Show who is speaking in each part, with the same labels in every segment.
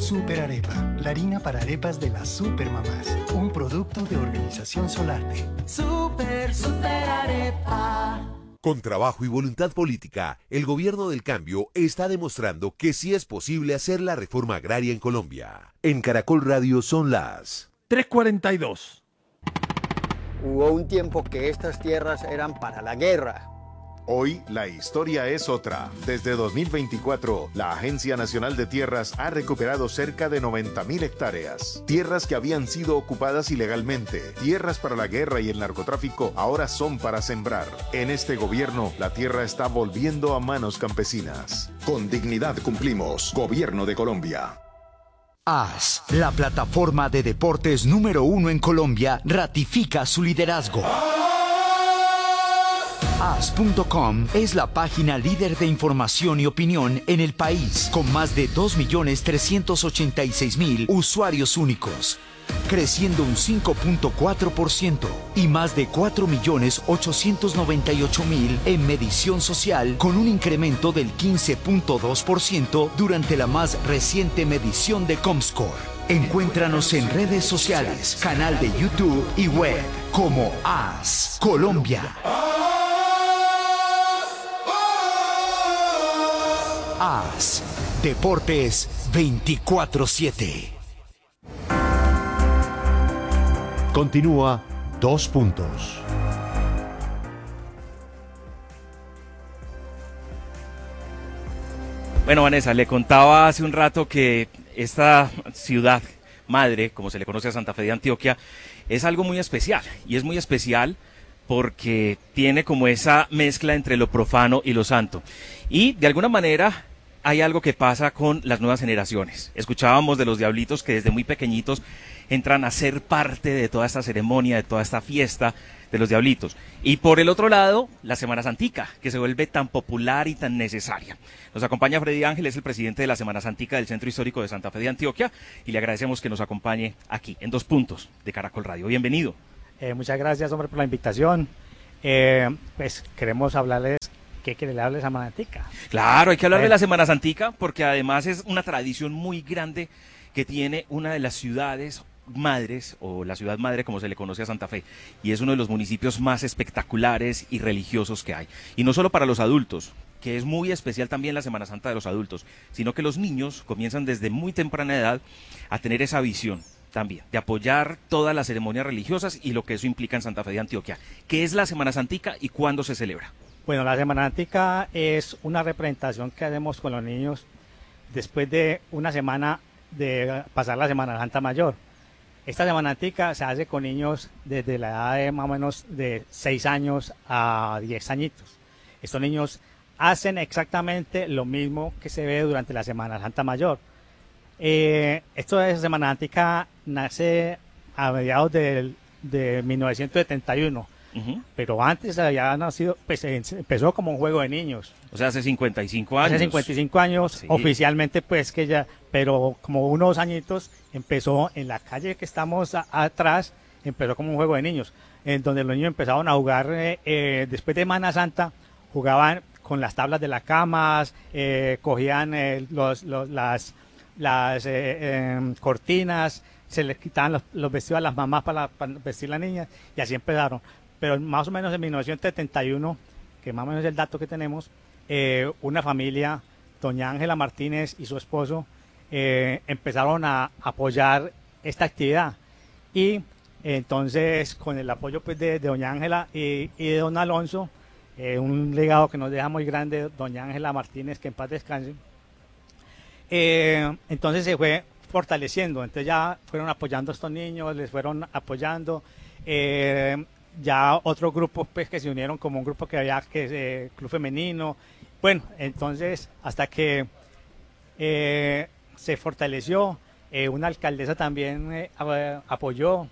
Speaker 1: Super Arepa, la harina para arepas de las supermamás. Un producto de Organización Solarte.
Speaker 2: Super Arepa.
Speaker 3: Con trabajo y voluntad política, el gobierno del cambio está demostrando que sí es posible hacer la reforma agraria en Colombia. En Caracol Radio son las
Speaker 4: 3:42.
Speaker 5: Hubo un tiempo que estas tierras eran para la guerra.
Speaker 6: Hoy la historia es otra. Desde 2024, la Agencia Nacional de Tierras ha recuperado cerca de 90.000 hectáreas. Tierras que habían sido ocupadas ilegalmente. Tierras para la guerra y el narcotráfico ahora son para sembrar. En este gobierno, la tierra está volviendo a manos campesinas.
Speaker 7: Con dignidad cumplimos. Gobierno de Colombia.
Speaker 8: AS, la plataforma de deportes número 1 en Colombia, ratifica su liderazgo. AS.com es la página líder de información y opinión en el país, con más de 2.386.000 usuarios únicos, creciendo un 5.4% y más de 4.898.000 en medición social, con un incremento del 15.2% durante la más reciente medición de Comscore. Encuéntranos en redes sociales, canal de YouTube y web como AS Colombia. AS Deportes 24/7.
Speaker 9: Continúa 2 puntos.
Speaker 10: Bueno, Vanessa, le contaba hace un rato que esta ciudad madre, como se le conoce a Santa Fe de Antioquia, es algo muy especial. Y es muy especial porque tiene como esa mezcla entre lo profano y lo santo. Y de alguna manera hay algo que pasa con las nuevas generaciones. Escuchábamos de los diablitos que desde muy pequeñitos entran a ser parte de toda esta ceremonia, de toda esta fiesta de los diablitos. Y por el otro lado, la Semana Santica, que se vuelve tan popular y tan necesaria. Nos acompaña Freddy Ángel, es el presidente de la Semana Santica del Centro Histórico de Santa Fe de Antioquia, y le agradecemos que nos acompañe aquí, en 2 puntos de Caracol Radio. Bienvenido.
Speaker 11: Muchas gracias, hombre, por la invitación. Pues queremos hablarles, ¿qué quiere hablar de la Semana Santica?
Speaker 10: Claro, hay que hablar de la Semana Santica porque además es una tradición muy grande que tiene una de las ciudades madres, o la ciudad madre como se le conoce a Santa Fe, y es uno de los municipios más espectaculares y religiosos que hay. Y no solo para los adultos, que es muy especial también la Semana Santa de los adultos, sino que los niños comienzan desde muy temprana edad a tener esa visión también, de apoyar todas las ceremonias religiosas y lo que eso implica en Santa Fe de Antioquia. ¿Qué es la Semana Santica y cuándo se celebra?
Speaker 11: Bueno, la Semana Santica es una representación que hacemos con los niños después de una semana de pasar la Semana Santa Mayor. Esta Semana Santica se hace con niños desde la edad de más o menos de 6 años a 10 añitos. Estos niños hacen exactamente lo mismo que se ve durante la Semana Santa Mayor. Esto de Semana Santica nace a mediados de 1971, pero antes había nacido, pues empezó como un juego de niños.
Speaker 10: O sea, hace 55 años.
Speaker 11: Hace 55 años, sí. Oficialmente pues que ya, pero como unos añitos empezó en la calle que estamos atrás, empezó como un juego de niños, en donde los niños empezaron a jugar, después de Semana Santa, jugaban con las tablas de las camas, cogían las cortinas, se les quitaban los vestidos a las mamás para vestir a las niñas, y así empezaron. Pero más o menos en 1971, que más o menos es el dato que tenemos, una familia, doña Ángela Martínez y su esposo, empezaron a apoyar esta actividad. Y entonces, con el apoyo pues de doña Ángela y de don Alonso, un legado que nos deja muy grande, doña Ángela Martínez, que en paz descanse, entonces se fue fortaleciendo. Entonces ya fueron apoyando a estos niños, les fueron apoyando, ya otros grupos pues que se unieron, como un grupo que había, que Club Femenino. Bueno, entonces hasta que se fortaleció, una alcaldesa también apoyó,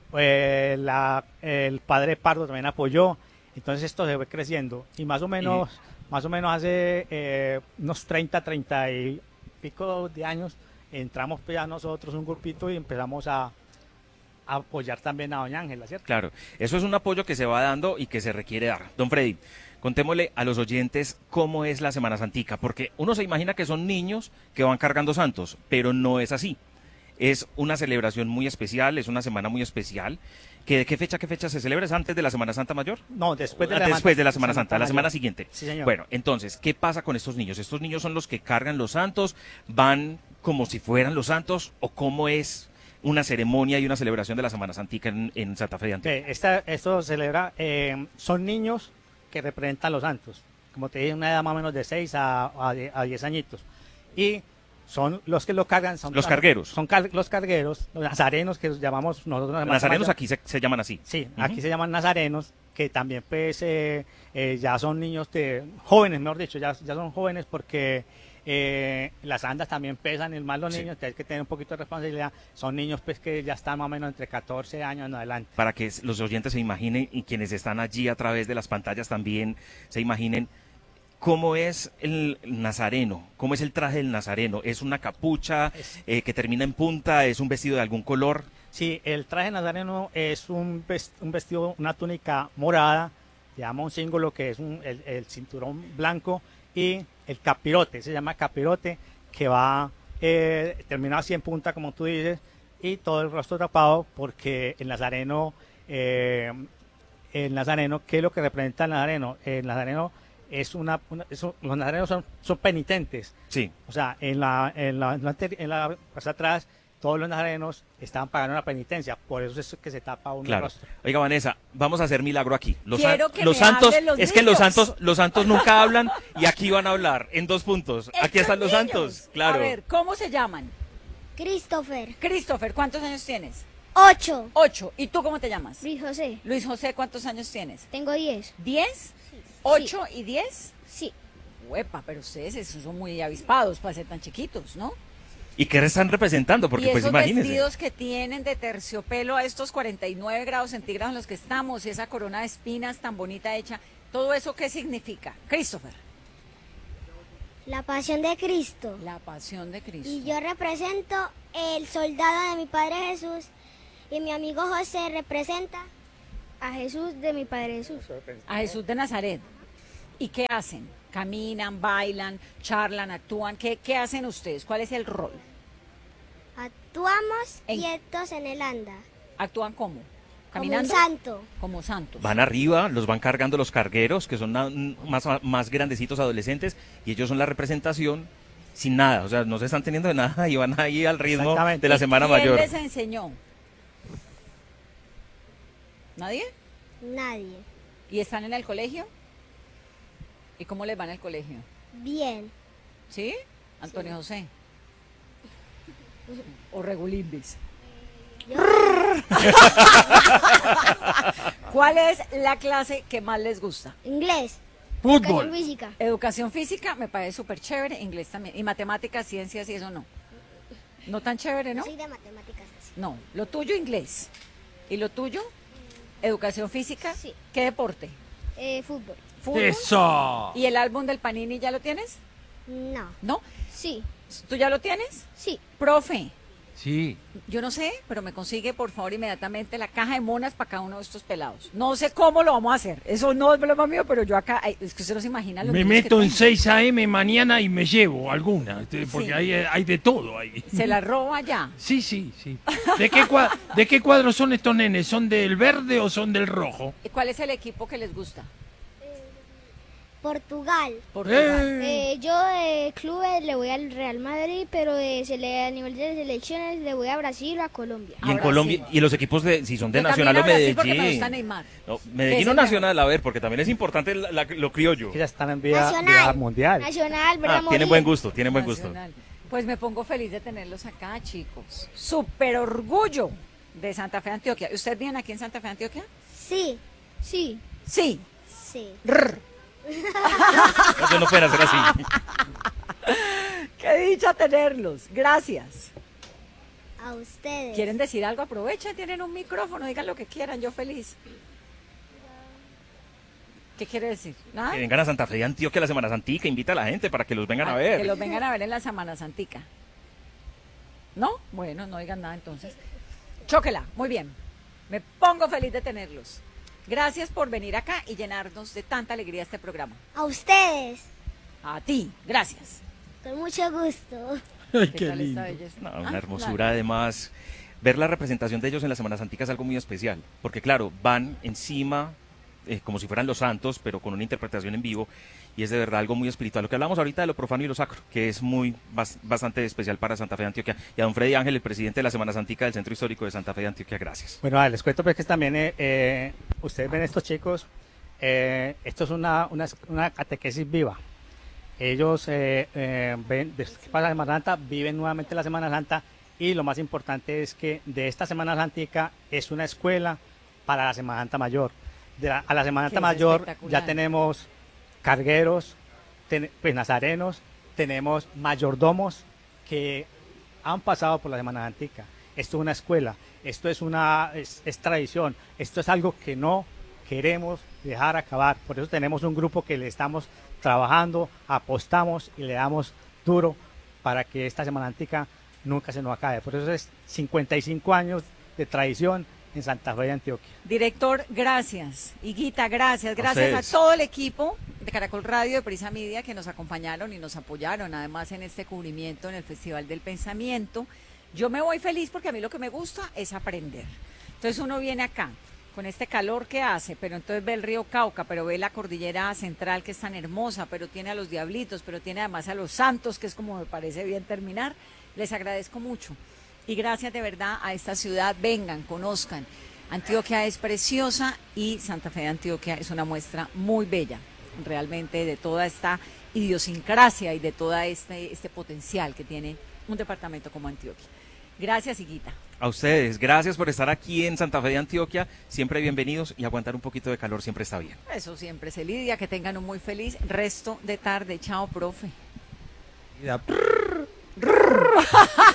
Speaker 11: el padre Pardo también apoyó. Entonces esto se fue creciendo y más o menos hace unos 30 y pico de años entramos pues ya nosotros un grupito y empezamos a apoyar también a doña Ángela, ¿cierto?
Speaker 10: Claro, eso es un apoyo que se va dando y que se requiere dar. Don Freddy, contémosle a los oyentes cómo es la Semana Santica, porque uno se imagina que son niños que van cargando santos, pero no es así. Es una celebración muy especial, es una semana muy especial. ¿De qué fecha se celebra? ¿Es antes de la Semana Santa Mayor?
Speaker 11: No, después de
Speaker 10: la Semana Santa, la semana siguiente.
Speaker 11: Sí, señor.
Speaker 10: Bueno, entonces, ¿qué pasa con estos niños? ¿Estos niños son los que cargan los santos? ¿Van como si fueran los santos? ¿O cómo es una ceremonia y una celebración de la Semana Santica en Santa Fe de Antioquia?
Speaker 11: Esto celebra, son niños que representan los santos. Como te dije, una edad más o menos de 6 a 10 añitos. Y son los que lo cargan. Son
Speaker 10: los cargueros.
Speaker 11: Son los cargueros, los nazarenos que llamamos nosotros.
Speaker 10: Nazarenos aquí se llaman así.
Speaker 11: Sí, aquí se llaman nazarenos, que también pues ya son niños jóvenes, mejor dicho, ya son jóvenes porque las andas también pesan, el más los niños, hay que tener un poquito de responsabilidad. Son niños pues que ya están más o menos entre 14 años en adelante.
Speaker 10: Para que los oyentes se imaginen y quienes están allí a través de las pantallas también se imaginen cómo es el nazareno, cómo es el traje del nazareno. ¿Es una capucha que termina en punta? ¿Es un vestido de algún color?
Speaker 11: Sí, el traje nazareno es un vestido, una túnica morada, se llama un símbolo que es el cinturón blanco, y el capirote, se llama capirote, que va terminado así en punta, como tú dices, y todo el rostro tapado, porque el nazareno, ¿qué es lo que representa el nazareno? El nazareno los nazarenos son penitentes.
Speaker 10: Sí.
Speaker 11: O sea, en la parte atrás, todos los nazarenos estaban pagando una penitencia, por eso es que se tapa uno el rostro.
Speaker 10: Oiga, Vanessa, vamos a hacer milagro aquí. Los
Speaker 4: santos,
Speaker 10: es que los santos nunca hablan y aquí van a hablar en 2 puntos. Aquí están los santos, claro.
Speaker 4: A ver, ¿cómo se llaman?
Speaker 12: Christopher.
Speaker 4: Christopher, ¿cuántos años tienes?
Speaker 12: 8.
Speaker 4: 8. ¿Y tú cómo te llamas?
Speaker 12: Luis José.
Speaker 4: Luis José, ¿cuántos años tienes?
Speaker 12: Tengo 10.
Speaker 4: ¿10?
Speaker 12: Sí.
Speaker 4: 8 y 10.
Speaker 12: Sí.
Speaker 4: Huepa, pero ustedes son muy avispados para ser tan chiquitos, ¿no?
Speaker 10: ¿Y qué están representando? Porque
Speaker 4: y
Speaker 10: pues
Speaker 4: esos
Speaker 10: imagínense.
Speaker 4: vestidos que tienen de terciopelo a estos 49 grados centígrados en los que estamos, y esa corona de espinas tan bonita hecha, ¿todo eso qué significa? Christopher.
Speaker 12: La pasión de Cristo.
Speaker 4: La pasión de Cristo.
Speaker 12: Y yo represento el soldado de mi Padre Jesús, y mi amigo José representa a Jesús de mi Padre Jesús.
Speaker 4: A Jesús de Nazaret. ¿Y qué hacen? ¿Caminan, bailan, charlan, actúan? ¿Qué hacen ustedes? ¿Cuál es el rol?
Speaker 12: Actuamos quietos en el anda.
Speaker 4: ¿Actúan cómo? ¿Caminando?
Speaker 12: Como un santo.
Speaker 4: Como santos.
Speaker 10: Van arriba, los van cargando los cargueros, que son más grandecitos adolescentes, y ellos son la representación sin nada, o sea, no se están teniendo de nada y van ahí al ritmo de la Semana Mayor.
Speaker 4: ¿Quién les enseñó? ¿Nadie?
Speaker 12: Nadie.
Speaker 4: ¿Y están en el colegio? ¿Y cómo les va en el colegio?
Speaker 12: Bien.
Speaker 4: ¿Sí? Antonio José. ¿O Regulimbis? ¿Cuál es la clase que más les gusta?
Speaker 12: Inglés.
Speaker 4: Fútbol.
Speaker 12: Educación física.
Speaker 4: Educación física me parece súper chévere, inglés también. Y matemáticas, ciencias y eso no. No tan chévere, ¿no?
Speaker 12: No soy de matemáticas.
Speaker 4: No, lo tuyo inglés. ¿Y lo tuyo? Educación física.
Speaker 12: Sí.
Speaker 4: ¿Qué deporte?
Speaker 12: Fútbol.
Speaker 4: ¿Fútbol?
Speaker 13: ¡Eso!
Speaker 4: ¿Y el álbum del Panini ya lo tienes?
Speaker 12: No.
Speaker 4: ¿No?
Speaker 12: Sí.
Speaker 4: ¿Tú ya lo tienes?
Speaker 12: Sí.
Speaker 4: Profe,
Speaker 13: Sí.
Speaker 4: yo no sé, pero me consigue por favor inmediatamente la caja de monas para cada uno de estos pelados. No sé cómo lo vamos a hacer. Eso no es problema mío, pero yo acá, es que usted no se imagina. Los
Speaker 13: Me
Speaker 4: niños
Speaker 13: meto
Speaker 4: que
Speaker 13: en
Speaker 4: tengo.
Speaker 13: 6 a.m. mañana y me llevo alguna, porque
Speaker 4: Sí.
Speaker 13: hay de todo ahí.
Speaker 4: Se la roba ya.
Speaker 13: Sí, sí, sí. ¿De qué cuadros son estos nenes? ¿Son del verde o son del rojo?
Speaker 4: ¿Y cuál es el equipo que les gusta?
Speaker 12: Portugal.
Speaker 4: Portugal.
Speaker 12: Yo de clubes le voy al Real Madrid, pero a nivel de selecciones le voy a Brasil o a Colombia.
Speaker 10: Y en Colombia, y los equipos si son de
Speaker 4: Yo
Speaker 10: Nacional o
Speaker 4: también a Brasil porque me
Speaker 10: Medellín.
Speaker 4: gusta Neymar.
Speaker 10: No,
Speaker 4: Que
Speaker 10: Medellín
Speaker 4: es
Speaker 10: o
Speaker 4: el
Speaker 10: Nacional, a ver, porque también es importante lo criollo.
Speaker 11: Que ya están en vida
Speaker 12: Nacional.
Speaker 11: mundial.
Speaker 12: Nacional,
Speaker 10: Ah, tienen buen gusto, tienen buen gusto.
Speaker 4: Nacional. Pues me pongo feliz de tenerlos acá, chicos. Súper orgullo de Santa Fe, Antioquia. ¿Ustedes viven aquí en Santa Fe, Antioquia?
Speaker 12: Sí. Sí.
Speaker 4: Sí.
Speaker 12: Sí.
Speaker 10: Eso no pueden hacer así.
Speaker 4: Qué dicha tenerlos. Gracias.
Speaker 12: A ustedes.
Speaker 4: ¿Quieren decir algo? Aprovechen, tienen un micrófono, digan lo que quieran, yo feliz. ¿Qué quiere decir? ¿Nada?
Speaker 10: Que vengan a Santa Fe de Antioquia la Semana Santica, invita a la gente para que los vengan a ver.
Speaker 4: Que los vengan a ver en la Semana Santica. ¿No? Bueno, no digan nada entonces. Chóquela, muy bien. Me pongo feliz de tenerlos. Gracias por venir acá y llenarnos de tanta alegría este programa.
Speaker 12: A ustedes.
Speaker 4: A ti, gracias.
Speaker 12: Con mucho gusto.
Speaker 13: Ay,
Speaker 4: ¿Qué
Speaker 13: qué
Speaker 4: tal
Speaker 13: lindo.
Speaker 4: esta belleza?
Speaker 10: No, una
Speaker 4: Ah,
Speaker 10: hermosura,
Speaker 4: claro.
Speaker 10: además. Ver la representación de ellos en la Semana Santica es algo muy especial, porque claro, van encima como si fueran los santos, pero con una interpretación en vivo, y es de verdad algo muy espiritual. Lo que hablamos ahorita de lo profano y lo sacro, que es bastante especial para Santa Fe de Antioquia. Y a don Freddy Ángel, el presidente de la Semana Santica del Centro Histórico de Santa Fe de Antioquia, gracias.
Speaker 11: Bueno, les cuento pues que también ustedes ven estos chicos, esto es una catequesis viva. Ellos ven, después que pasa la Semana Santa, viven nuevamente la Semana Santa, y lo más importante es que de esta Semana Santica es una escuela para la Semana Santa Mayor. A la Semana Santa Mayor ya tenemos cargueros, pues nazarenos, tenemos mayordomos que han pasado por la Semana Santica. Esto es una escuela, esto es tradición, esto es algo que no queremos dejar acabar. Por eso tenemos un grupo que le estamos trabajando, apostamos y le damos duro para que esta Semana Santica nunca se nos acabe. Por eso es 55 años de tradición en Santa Fe de Antioquia.
Speaker 4: Director, gracias. Higuita, gracias. Gracias a
Speaker 10: ustedes.
Speaker 4: todo el equipo de Caracol Radio, de Prisa Media, que nos acompañaron y nos apoyaron, además, en este cubrimiento en el Festival del Pensamiento. Yo me voy feliz porque a mí lo que me gusta es aprender. Entonces uno viene acá con este calor que hace, pero entonces ve el río Cauca, pero ve la cordillera central que es tan hermosa, pero tiene a los diablitos, pero tiene además a los santos, que es como me parece bien terminar. Les agradezco mucho. Y gracias de verdad a esta ciudad. Vengan, conozcan. Antioquia es preciosa y Santa Fe de Antioquia es una muestra muy bella, realmente, de toda esta idiosincrasia y de todo este potencial que tiene un departamento como Antioquia. Gracias, Higuita.
Speaker 10: A ustedes, gracias por estar aquí en Santa Fe de Antioquia. Siempre bienvenidos, y aguantar un poquito de calor siempre está bien.
Speaker 4: Eso siempre se lidia. Que tengan un muy feliz resto de tarde. Chao, profe.